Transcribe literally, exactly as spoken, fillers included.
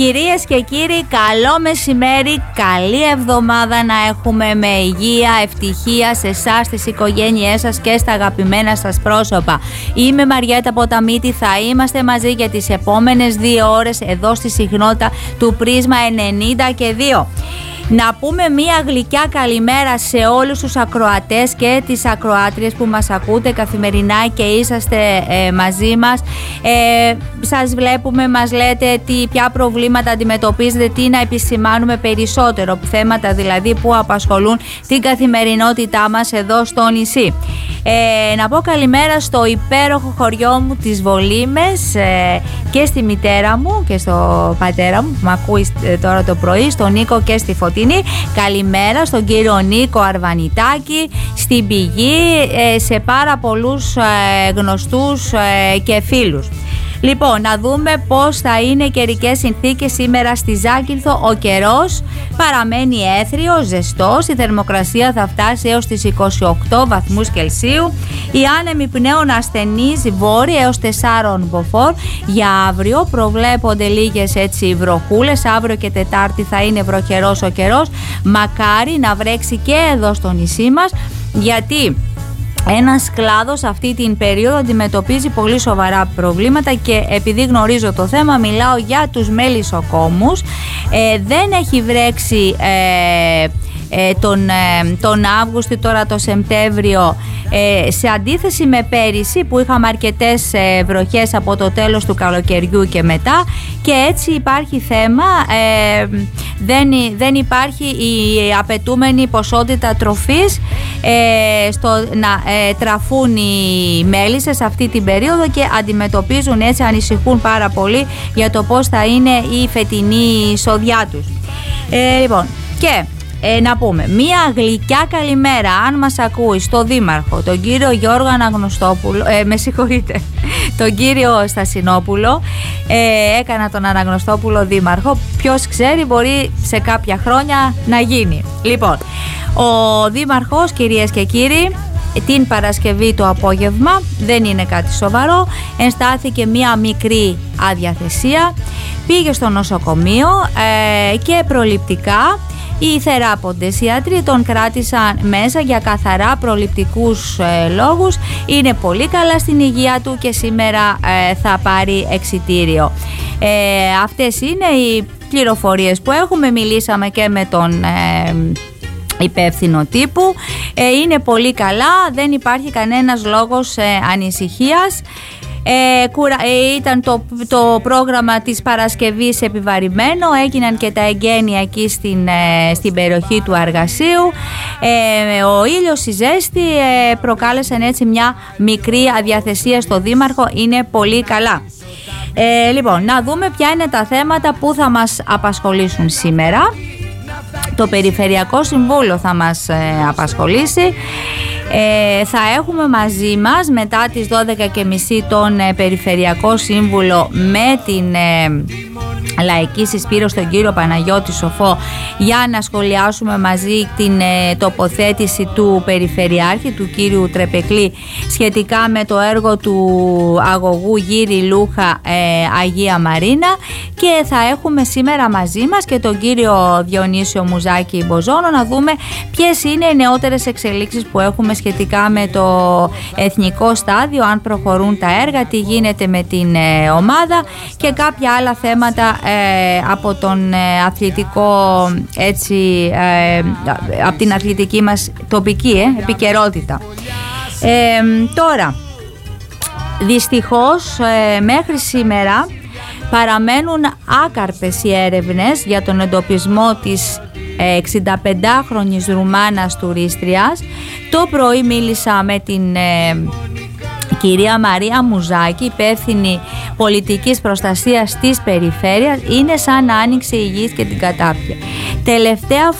Κυρίες και κύριοι, καλό μεσημέρι, καλή εβδομάδα να έχουμε με υγεία, ευτυχία σε εσάς, στις οικογένειές σας και στα αγαπημένα σας πρόσωπα. Είμαι Μαριέτα Ποταμίτη, θα είμαστε μαζί για τις επόμενες δύο ώρες εδώ στη συχνότητα του Πρίσμα ενενήντα και δύο. Να πούμε μία γλυκιά καλημέρα σε όλους τους ακροατές και τις ακροάτριες που μας ακούτε καθημερινά και είσαστε ε, μαζί μας. Ε, σας βλέπουμε, μας λέτε τι, ποια προβλήματα αντιμετωπίζετε, τι να επισημάνουμε περισσότερο, θέματα δηλαδή που απασχολούν την καθημερινότητά μας εδώ στο νησί. Ε, να πω καλημέρα στο υπέροχο χωριό μου τις Βολήμες ε, και στη μητέρα μου και στο πατέρα μου που με ακούει τώρα το πρωί, στον Νίκο και στη Φωτή. Καλημέρα στον κύριο Νίκο Αρβανιτάκη, στην Πηγή, σε πάρα πολλούς γνωστούς και φίλους. Λοιπόν, να δούμε πώς θα είναι οι καιρικές συνθήκες σήμερα στη Ζάκυνθο. Ο καιρός παραμένει έθριος, ζεστός, η θερμοκρασία θα φτάσει έως τις είκοσι οκτώ βαθμούς Κελσίου. Οι άνεμοι πνέων ασθενείς βόρεια έως τεσσάρων μποφόρ. Για αύριο προβλέπονται λίγες έτσι βροχούλες, αύριο και Τετάρτη θα είναι βροχερός ο καιρός. Μακάρι να βρέξει και εδώ στο νησί μας, γιατί ένας κλάδος αυτή την περίοδο αντιμετωπίζει πολύ σοβαρά προβλήματα και επειδή γνωρίζω το θέμα μιλάω για τους μελισσοκόμους. Ε, δεν έχει βρέξει ε, ε, τον, ε, τον Αύγουστο, τώρα το Σεπτέμβριο, ε, σε αντίθεση με πέρυσι που είχαμε αρκετές ε, βροχές από το τέλος του καλοκαιριού και μετά, και έτσι υπάρχει θέμα, ε, δεν, δεν υπάρχει η απαιτούμενη ποσότητα τροφής ε, στο να ε, τραφούν οι μέλισσες αυτή την περίοδο και αντιμετωπίζουν έτσι, ανησυχούν πάρα πολύ για το πώς θα είναι η φετινή εισοδιά τους. Ε, λοιπόν, και Ε, να πούμε μία γλυκιά καλημέρα, αν μας ακούει, στο Δήμαρχο, τον κύριο Γιώργο Αναγνωστόπουλο, ε, με συγχωρείτε, τον κύριο Στασινόπουλο, ε, έκανα τον Αναγνωστόπουλο Δήμαρχο, ποιος ξέρει, μπορεί σε κάποια χρόνια να γίνει. Λοιπόν, ο Δήμαρχος, κυρίες και κύριοι, την Παρασκευή το απόγευμα, δεν είναι κάτι σοβαρό, ενστάθηκε μία μικρή αδιαθεσία, πήγε στο νοσοκομείο ε, και προληπτικά οι θεράποντες ιατροί τον κράτησαν μέσα για καθαρά προληπτικούς ε, λόγους. Είναι πολύ καλά στην υγεία του και σήμερα ε, θα πάρει εξιτήριο. Ε, αυτές είναι οι πληροφορίες που έχουμε. Μιλήσαμε και με τον ε, υπεύθυνο τύπου. Ε, είναι πολύ καλά, δεν υπάρχει κανένας λόγος ε, ανησυχίας. Ε, κουρα, ε, ήταν το, το πρόγραμμα της Παρασκευής επιβαρημένο, έγιναν και τα εγγένεια εκεί στην, ε, στην περιοχή του Αργασίου. Ε, ο ήλιος, η ζέστη ε, προκάλεσαν έτσι μια μικρή αδιαθεσία στο Δήμαρχο, είναι πολύ καλά. Ε, λοιπόν, να δούμε ποια είναι τα θέματα που θα μας απασχολήσουν σήμερα. Το Περιφερειακό Συμβούλιο θα μας ε, απασχολήσει. Ε, θα έχουμε μαζί μας μετά τις δώδεκα και μισή τον ε, Περιφερειακό Σύμβουλο με την ε, Λαϊκή Συσπήρωση, τον κύριο Παναγιώτη Σοφό, για να σχολιάσουμε μαζί την ε, τοποθέτηση του Περιφερειάρχη, του κύριου Τρεπεκλή, σχετικά με το έργο του αγωγού Γύρι Λούχα ε, Αγία Μαρίνα, και θα έχουμε σήμερα μαζί μας και τον κύριο Διονύσιο Μουζάκη Μποζόνο να δούμε ποιες είναι οι νεότερες εξελίξεις που έχουμε σχετικά με το εθνικό στάδιο, αν προχωρούν τα έργα, τι γίνεται με την ε, ομάδα και κάποια άλλα θέματα ε, από τον ε, αθλητικό έτσι, ε, από την αθλητική μας τοπική ε, επικαιρότητα. Ε, τώρα, δυστυχώς ε, μέχρι σήμερα παραμένουν άκαρπες οι έρευνες για τον εντοπισμό της εξηνταπεντάχρονης Ρουμάνας τουρίστριας. Το πρωί μίλησα με την ε, κυρία Μαρία Μουζάκη, υπεύθυνη πολιτικής προστασίας της περιφέρειας. Είναι σαν να άνοιξε η γης και την κατάπια. Τελευταία